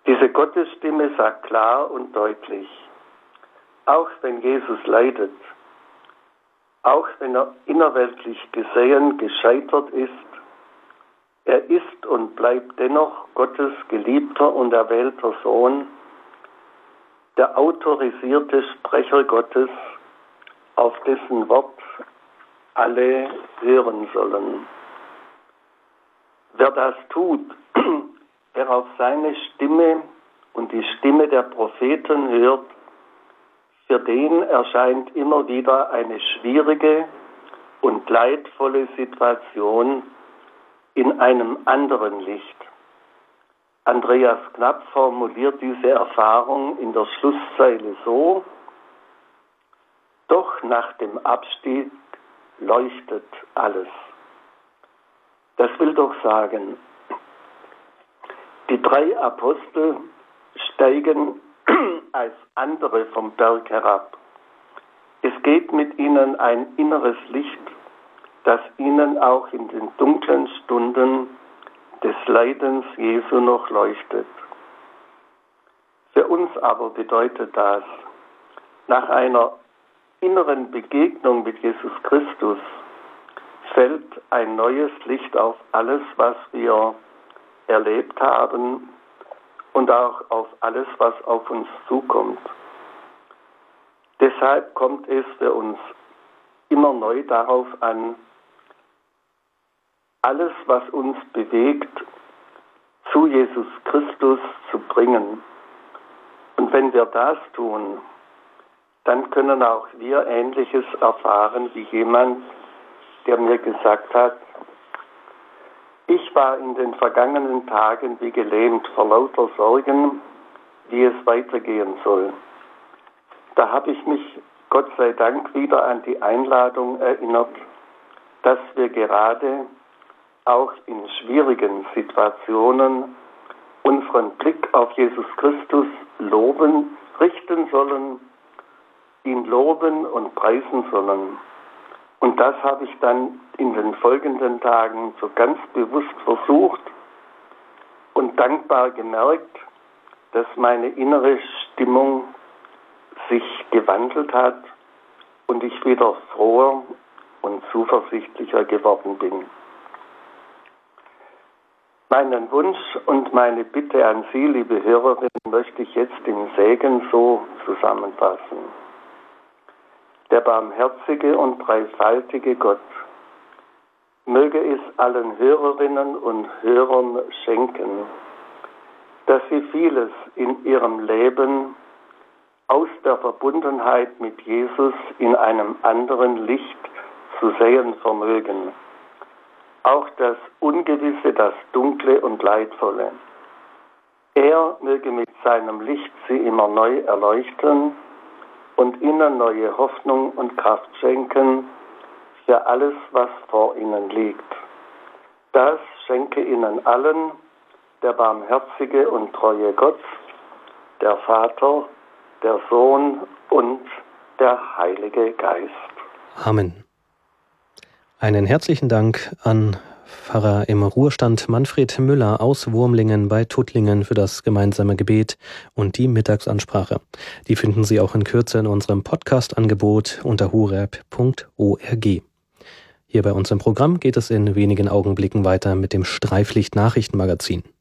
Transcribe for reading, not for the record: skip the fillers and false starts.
Diese Gottesstimme sagt klar und deutlich, auch wenn Jesus leidet, auch wenn er innerweltlich gesehen gescheitert ist, er ist und bleibt dennoch Gottes geliebter und erwählter Sohn, der autorisierte Sprecher Gottes, auf dessen Wort alle hören sollen. Wer das tut, wer auf seine Stimme und die Stimme der Propheten hört, für den erscheint immer wieder eine schwierige und leidvolle Situation in einem anderen Licht. Andreas Knapp formuliert diese Erfahrung in der Schlusszeile so: Doch nach dem Abstieg leuchtet alles. Das will doch sagen, die 3 Apostel steigen als andere vom Berg herab. Es geht mit ihnen ein inneres Licht, das ihnen auch in den dunklen Stunden des Leidens Jesu noch leuchtet. Für uns aber bedeutet das, nach einer inneren Begegnung mit Jesus Christus fällt ein neues Licht auf alles, was wir erlebt haben und auch auf alles, was auf uns zukommt. Deshalb kommt es für uns immer neu darauf an, alles, was uns bewegt, zu Jesus Christus zu bringen. Und wenn wir das tun, dann können auch wir Ähnliches erfahren wie jemand, der mir gesagt hat, ich war in den vergangenen Tagen wie gelähmt vor lauter Sorgen, wie es weitergehen soll. Da habe ich mich, Gott sei Dank, wieder an die Einladung erinnert, dass wir gerade auch in schwierigen Situationen unseren Blick auf Jesus Christus richten sollen, ihn loben und preisen sollen. Und das habe ich dann in den folgenden Tagen so ganz bewusst versucht und dankbar gemerkt, dass meine innere Stimmung sich gewandelt hat und ich wieder froher und zuversichtlicher geworden bin. Meinen Wunsch und meine Bitte an Sie, liebe Hörerinnen, möchte ich jetzt im Segen so zusammenfassen. Der barmherzige und dreifaltige Gott möge es allen Hörerinnen und Hörern schenken, dass sie vieles in ihrem Leben aus der Verbundenheit mit Jesus in einem anderen Licht zu sehen vermögen. Auch das Ungewisse, das Dunkle und Leidvolle. Er möge mit seinem Licht sie immer neu erleuchten und ihnen neue Hoffnung und Kraft schenken für alles, was vor ihnen liegt. Das schenke ihnen allen der barmherzige und treue Gott, der Vater, der Sohn und der Heilige Geist. Amen. Einen herzlichen Dank an Pfarrer im Ruhestand Manfred Müller aus Wurmlingen bei Tuttlingen für das gemeinsame Gebet und die Mittagsansprache. Die finden Sie auch in Kürze in unserem Podcast-Angebot unter horeb.org. Hier bei uns im Programm geht es in wenigen Augenblicken weiter mit dem Streiflicht-Nachrichtenmagazin.